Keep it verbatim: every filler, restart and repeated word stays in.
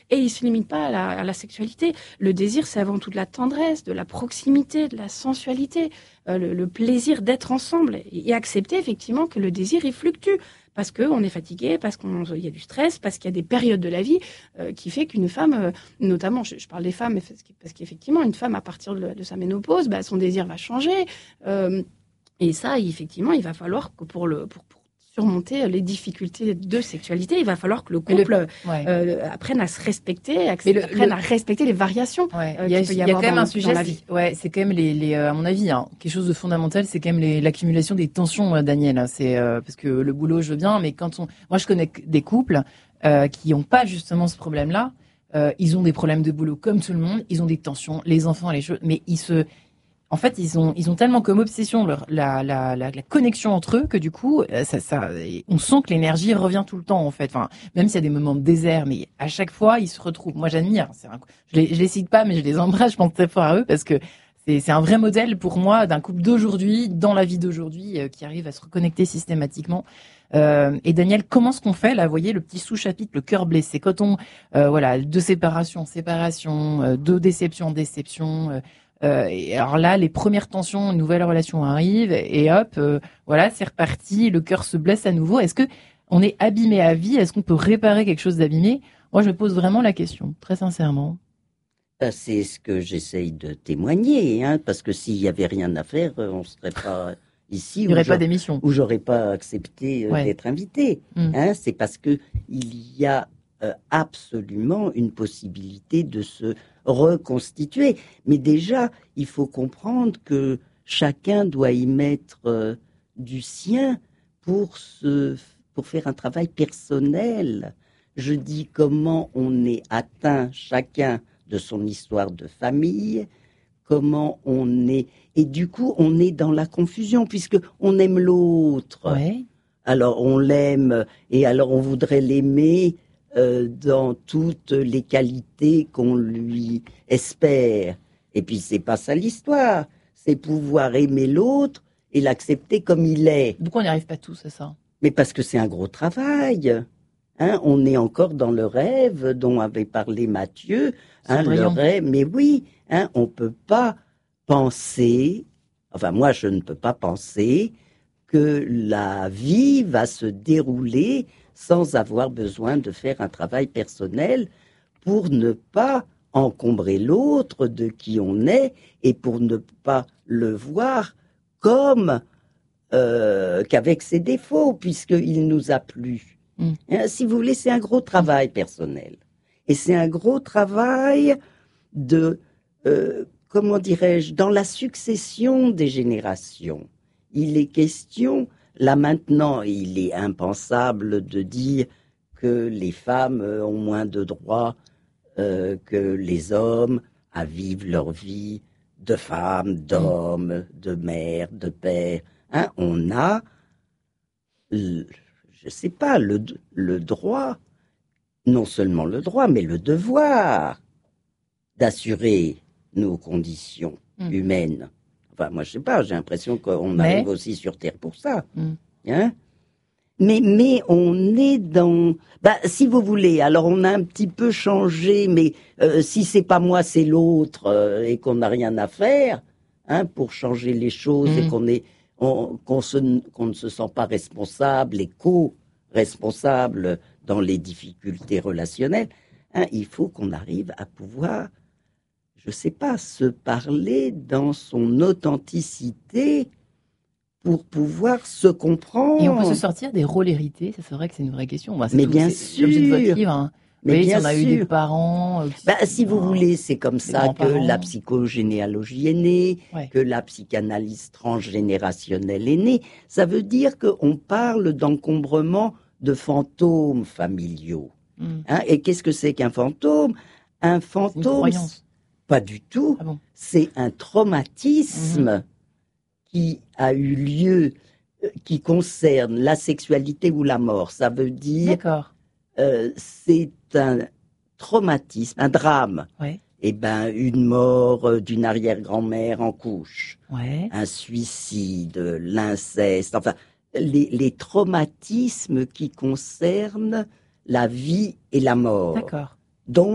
Et il ne se limite pas à la, à la sexualité. Le désir, c'est avant tout de la tendresse, de la proximité, de la sensualité, euh, le, le plaisir d'être ensemble. Et, et accepter effectivement que le désir, il fluctue. Parce qu'on est fatigué, parce qu'il y a du stress, parce qu'il y a des périodes de la vie euh, qui fait qu'une femme, euh, notamment, je, je parle des femmes, parce qu'effectivement, une femme, à partir de, de sa ménopause, bah, son désir va changer. Euh, et ça, effectivement, il va falloir que pour, le, pour, pour surmonter les difficultés de sexualité, il va falloir que le couple le, ouais. euh, apprenne à se respecter, le, apprenne le, à respecter les variations ouais, euh, qu'il y a, peut y, y avoir a quand même dans, un sujet, dans la vie. Ouais, c'est quand même les, les euh, à mon avis, hein, quelque chose de fondamental, c'est quand même les, l'accumulation des tensions, euh, Daniel. Hein, c'est euh, parce que le boulot, je veux bien, mais quand on, moi, je connais des couples euh, qui n'ont pas justement ce problème-là. Euh, ils ont des problèmes de boulot comme tout le monde, ils ont des tensions, les enfants, les choses, mais ils se En fait, ils ont, ils ont tellement comme obsession leur, la, la, la, la connexion entre eux que du coup, ça, ça, on sent que l'énergie revient tout le temps, en fait. Enfin, même s'il y a des moments de désert, mais à chaque fois, ils se retrouvent. Moi, j'admire. C'est un, je les, je les cite pas, mais je les embrasse. Je pense très fort à eux parce que c'est, c'est un vrai modèle pour moi d'un couple d'aujourd'hui, dans la vie d'aujourd'hui, euh, qui arrive à se reconnecter systématiquement. Euh, et Daniel, comment est-ce qu'on fait là? Vous voyez le petit sous-chapitre, le cœur blessé. Quand on, euh, voilà, de séparation, séparation, euh, de déception, déception. Euh, Euh, et alors là, les premières tensions, une nouvelle relation arrive et hop, euh, voilà, c'est reparti. Le cœur se blesse à nouveau. Est-ce que on est abîmé à vie? Est-ce qu'on peut réparer quelque chose d'abîmé? Moi, je me pose vraiment la question, très sincèrement. C'est ce que j'essaye de témoigner, hein, parce que s'il y avait rien à faire, on serait pas ici. Il n'y aurait pas d'émission. Où j'aurais pas accepté euh, ouais. d'être invité. Mm. Hein, c'est parce que il y a euh, absolument une possibilité de se reconstituer. Mais déjà, il faut comprendre que chacun doit y mettre euh, du sien pour se, pour faire un travail personnel. Je dis comment on est atteint chacun de son histoire de famille, comment on est, et du coup on est dans la confusion puisque on aime l'autre. Ouais. Alors on l'aime et alors on voudrait l'aimer euh, dans toutes les qualités qu'on lui espère. Et puis c'est pas ça l'histoire, c'est pouvoir aimer l'autre et l'accepter comme il est. Pourquoi on n'y arrive pas tous à ça? Mais parce que c'est un gros travail. Hein, on est encore dans le rêve dont avait parlé Mathieu. Hein, le rêve, mais oui, hein, on peut pas penser, enfin moi je ne peux pas penser que la vie va se dérouler sans avoir besoin de faire un travail personnel pour ne pas encombrer l'autre de qui on est et pour ne pas le voir comme euh, qu'avec ses défauts, puisqu'il nous a plu. Mmh. Hein, si vous voulez, c'est un gros travail personnel. Et c'est un gros travail de, euh, comment dirais-je, dans la succession des générations. Il est question, là maintenant, il est impensable de dire que les femmes ont moins de droits euh, que les hommes à vivre leur vie de femme, d'homme, de mère, de père. Hein, on a, le, je sais pas, le, le droit, non seulement le droit, mais le devoir d'assurer nos conditions mmh. humaines. Enfin, moi, je sais pas, j'ai l'impression qu'on mais... arrive aussi sur Terre pour ça. Mmh. Hein? Mais, mais on est dans... Bah, si vous voulez, alors on a un petit peu changé, mais euh, si c'est pas moi, c'est l'autre, euh, et qu'on n'a rien à faire, hein, pour changer les choses, mmh. et qu'on est, on, qu'on, se, qu'on ne se sent pas responsable et co-responsable dans les difficultés relationnelles, hein, il faut qu'on arrive à pouvoir, je sais pas, se parler dans son authenticité pour pouvoir se comprendre. Et on peut se sortir des rôles hérités, ça c'est vrai que c'est une vraie question. Bah, c'est mais tout, bien c'est sûr. L'objet de votre livre, hein. Mais oui, bien si on a sûr. eu des parents. Euh, bah, si vous oh, voulez, c'est comme ça que la psychogénéalogie est née, ouais. que la psychanalyse transgénérationnelle est née. Ça veut dire qu'on parle d'encombrement de fantômes familiaux. Mm. Hein, et qu'est-ce que c'est qu'un fantôme? Un fantôme, c'est une croyance. Pas du tout. Ah bon. C'est un traumatisme mm-hmm. qui a eu lieu, qui concerne la sexualité ou la mort. Ça veut dire... D'accord. Euh, c'est un traumatisme, un drame. Ouais. Eh ben, une mort d'une arrière-grand-mère en couche, ouais. un suicide, l'inceste, enfin, les, les traumatismes qui concernent la vie et la mort. D'accord. Donc,